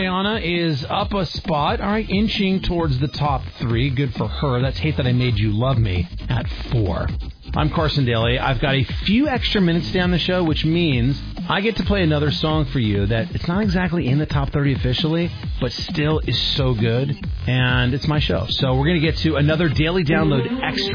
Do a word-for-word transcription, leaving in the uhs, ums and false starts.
Ariana is up a spot, all right, inching towards the top three. Good for her. That's Hate That I Made You Love Me at four. I'm Carson Daly. I've got a few extra minutes down the show, which means I get to play another song for you that it's not exactly in the top thirty officially, but still is so good, and it's my show. So we're going to get to another Daily Download Extra.